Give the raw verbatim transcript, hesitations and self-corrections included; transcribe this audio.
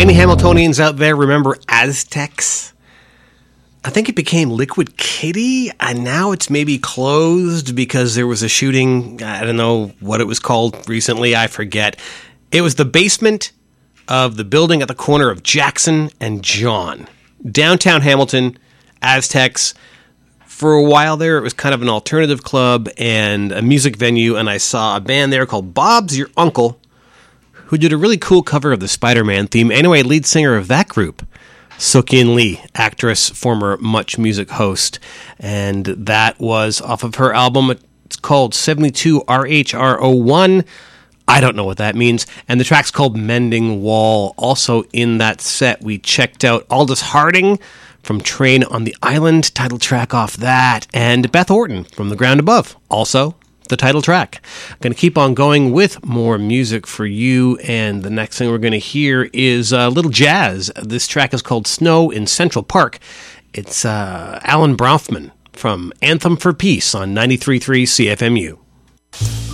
Any Hamiltonians out there remember Aztecs? I think it became Liquid Kitty, and now it's maybe closed because there was a shooting. I don't know what it was called recently. I forget. It was the basement of the building at the corner of Jackson and John. Downtown Hamilton, Aztecs. For a while there, it was kind of an alternative club and a music venue, and I saw a band there called Bob's Your Uncle, who did a really cool cover of the Spider-Man theme. Anyway, lead singer of that group, Sook-In Lee, actress, former Much Music host, and that was off of her album. It's called seventy-two R H R O one. I don't know what that means. And the track's called Mending Wall. Also in that set, we checked out Aldous Harding from Train on the Island, title track off that, and Beth Orton from The Ground Above, also the title track. I'm going to keep on going with more music for you, and the next thing we're going to hear is a little jazz. This track is called Snow in Central Park. It's uh, Alan Bronfman from Anthem for Peace on ninety-three point three C F M U.